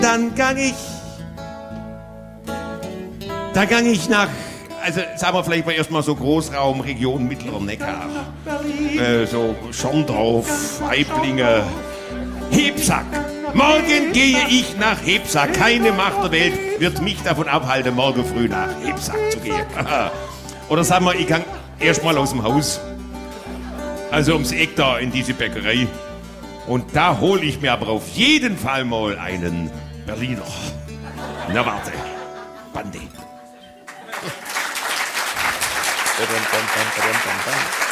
Dann gang ich nach, also sagen wir vielleicht mal erstmal so Großraum, Region Mittlerer Neckar. So Schondorf, Weiblingen, Hebsack. Morgen gehe ich nach Hebsack. Keine Macht der Welt wird mich davon abhalten, morgen früh nach Hebsack zu gehen. Oder sagen wir, ich gang erstmal aus dem Haus. Also ums Eck da in diese Bäckerei. Und da hole ich mir aber auf jeden Fall mal einen Berliner. Na warte, Bande.